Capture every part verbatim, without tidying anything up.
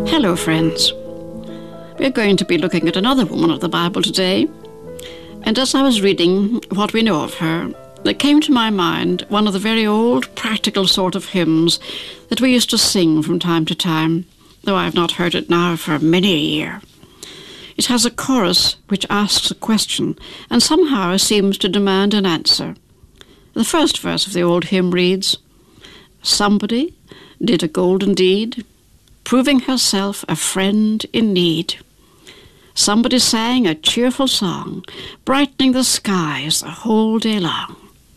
Hello, friends. We're going to be looking at another woman of the Bible today. And as I was reading what we know of her, there came to my mind one of the very old practical sort of hymns that we used to sing from time to time, though I've not heard it now for many a year. It has a chorus which asks a question and somehow seems to demand an answer. The first verse of the old hymn reads, "Somebody did a golden deed, proving herself a friend in need. Somebody sang a cheerful song, brightening the skies the whole day long.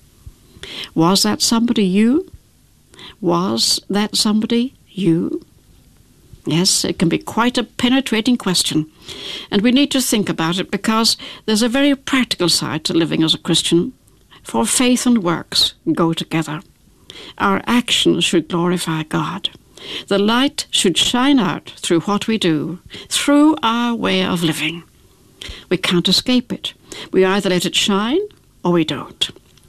Was that somebody you? Was that somebody you?" Yes, it can be quite a penetrating question, and we need to think about it because there's a very practical side to living as a Christian, for faith and works go together. Our actions should glorify God. The light should shine out through what we do, through our way of living. We can't escape it. We either let it shine or we don't.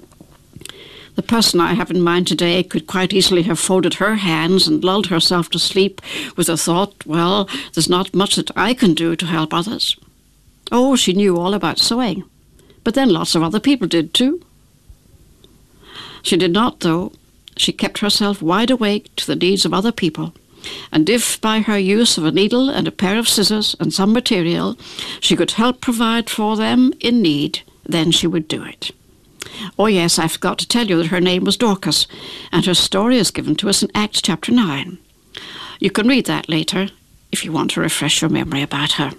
The person I have in mind today could quite easily have folded her hands and lulled herself to sleep with the thought, well, there's not much that I can do to help others. Oh, she knew all about sewing, but then lots of other people did too. She did not, though. She kept herself wide awake to the needs of other people, and if by her use of a needle and a pair of scissors and some material she could help provide for them in need, then she would do it. Oh yes, I forgot to tell you that her name was Dorcas, and her story is given to us in Acts chapter nine. You can read that later if you want to refresh your memory about her.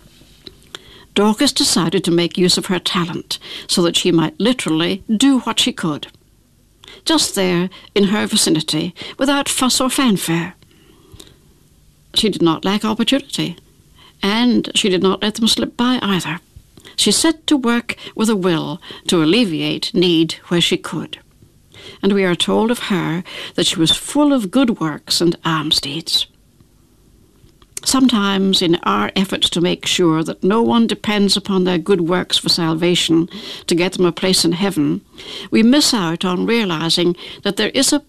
Dorcas decided to make use of her talent so that she might literally do what she could, just there in her vicinity, without fuss or fanfare. She did not lack opportunity, and she did not let them slip by either. She set to work with a will to alleviate need where she could. And we are told of her that she was full of good works and alms deeds. Sometimes in our efforts to make sure that no one depends upon their good works for salvation to get them a place in heaven, we miss out on realizing that there is a